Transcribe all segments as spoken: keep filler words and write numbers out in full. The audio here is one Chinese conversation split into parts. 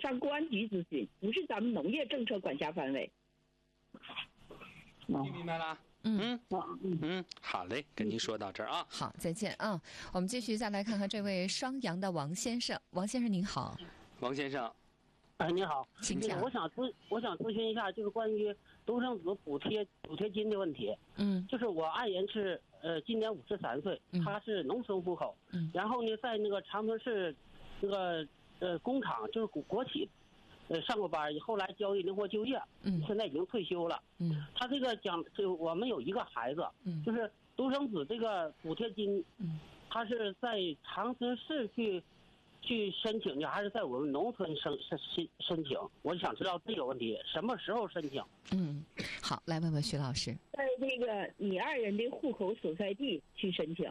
上公安局咨询，不是咱们农业政策管辖范围。 听明白了？嗯嗯嗯，好嘞，跟您说到这儿啊。 好，再见啊。我们继续再来看看这位双阳的王先生。王先生您好。 王先生， 哎，你好， 请讲。 我想咨我想咨询一下，就是关于独生子补贴补贴金的问题。 嗯， 就是我爱人是呃今年五十三岁，他是农村户口， 嗯， 然后呢在那个长春市那个呃工厂就是国国企。呃，上过班，后来交易灵活就业， 嗯， 现在已经退休了， 嗯， 他这个讲，就我们有一个孩子， 嗯， 就是独生子这个补贴金， 嗯， 他是在长春市去去申请呢，还是在我们农村申申申申请？我想知道这个问题，什么时候申请？ 嗯，好，来问问徐老师， 在这个你二人的户口所在地去申请。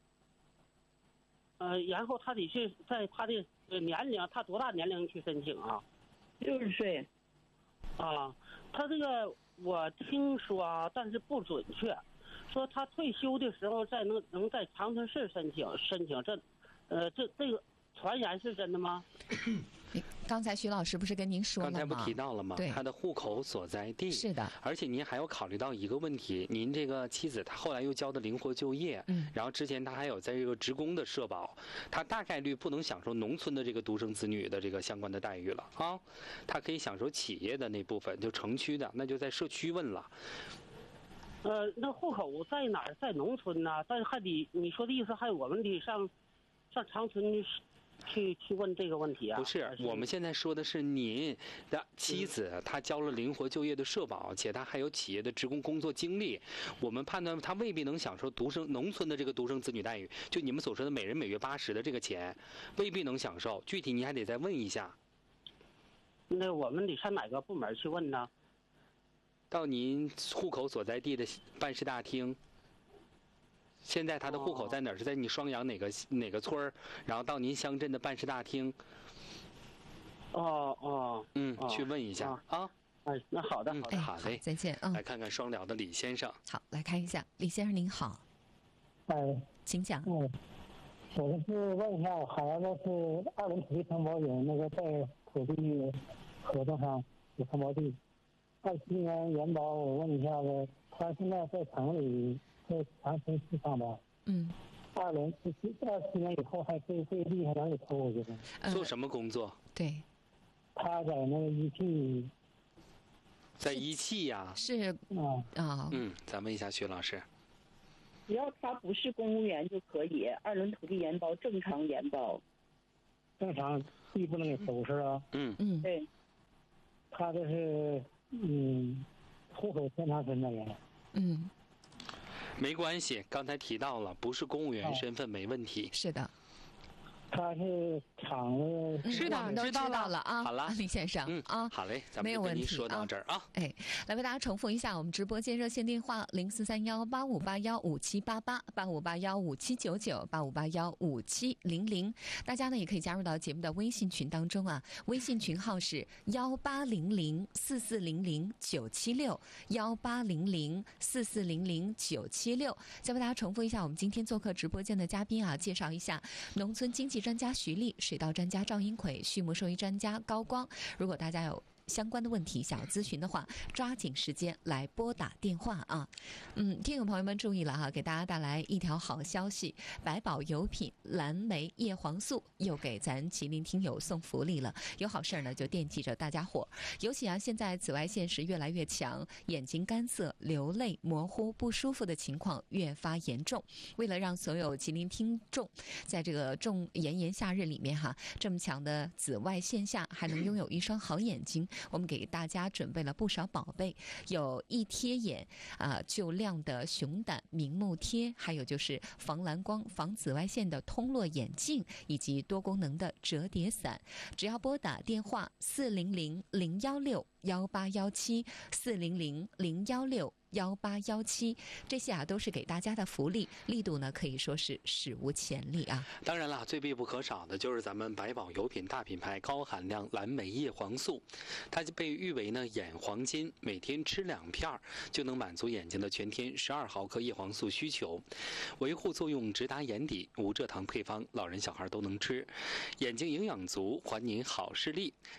呃，然后他得是在他的年龄，他多大年龄去申请啊？ 六十岁。 啊，他这个我听说啊，但是不准确，说他退休的时候在能能在长春市申请申请，这，呃，这这个传言是真的吗？ 刚才徐老师不是跟您说了吗？ 刚才不提到了吗？ 对， 他的户口所在地是的。 而且您还要考虑到一个问题，您这个妻子她后来又交的灵活就业， 嗯， 然后之前她还有在这个职工的社保，她大概率不能享受农村的这个独生子女的这个相关的待遇了啊，她可以享受企业的那部分，就城区的，那就在社区问了。 呃，那户口在哪儿？在农村呢？但是还得你说的意思，还有我们得上上长春去去问这个问题啊？ 不是，我们现在说的是您的妻子，她交了灵活就业的社保，且她还有企业的职工工作经历，我们判断她未必能享受独生农村的这个独生子女待遇，就你们所说的每人每月八十的这个钱，未必能享受。具体你还得再问一下。 那我们得上哪个部门去问呢？ 到您户口所在地的办事大厅。现在他的户口在哪儿？是在你双阳哪个哪个村儿？然后到您乡镇的办事大厅。 哦哦， 嗯， 哦、 去问一下啊。 啊哎，那好的，好的， 嗯、好嘞， 再见。嗯， 来看看双辽的李先生。 好，来看一下，李先生您好。 哎， 请讲。 嗯，我是问一下，我孩子是二轮土地承包人，那个在土地合同上有承包地。二七年元保，我问一下子，他现在在城里。在长春市上班， 嗯， 二轮二七年以后还会会立下来给抽回去的。 做什么工作？ 对， 他在那个一汽， 在一汽呀。 是啊啊， 嗯，咱问一下薛老师。 只要他不是公务员就可以，二轮土地延包正常延包。 正常地不能给收拾啊。 嗯嗯， 对。 他这是嗯，户口天长春的人。 嗯。 没关系，刚才提到了，不是公务员身份没问题。 是的， 他是厂子， 是的，都知道了啊。 好了， 李先生， 嗯啊， 好嘞，咱们就跟您说到这儿啊。 哎，来为大家重复一下我们直播间热线电话：零四三幺八五八幺五七八八八五八幺五七九九八五八幺五七零零。大家呢也可以加入到节目的微信群当中啊，微信群号是幺八零零四四零零九七六幺八零零四四零零九七六。再为大家重复一下我们今天做客直播间的嘉宾啊，介绍一下农村经济专家徐丽、水稻专家赵英奎、畜牧兽医专家高光。如果大家有相关的问题想要咨询的话，抓紧时间来拨打电话啊！嗯，听友朋友们注意了哈，给大家带来一条好消息：百宝油品蓝莓叶黄素又给咱麒麟听友送福利了。有好事呢，就惦记着大家伙。尤其啊，现在紫外线是越来越强，眼睛干涩、流泪、模糊、不舒服的情况越发严重。为了让所有麒麟听众在这个重炎炎夏日里面哈，这么强的紫外线下还能拥有一双好眼睛。我们给大家准备了不少宝贝，有一贴眼啊、呃、就亮的熊胆明目贴，还有就是防蓝光、防紫外线的通络眼镜，以及多功能的折叠伞。只要拨打电话四零零零幺六幺八幺七四零零零幺六幺八幺七，这些啊都是给大家的福利，力度呢可以说是史无前例啊。 当然了，最必不可少的就是咱们百宝油品大品牌高含量蓝莓叶黄素，它就被誉为呢眼黄金，每天吃两片就能满足眼睛的全天十二毫克叶黄素需求，维护作用直达眼底，无蔗糖配方，老人小孩都能吃，眼睛营养足，还您好视力。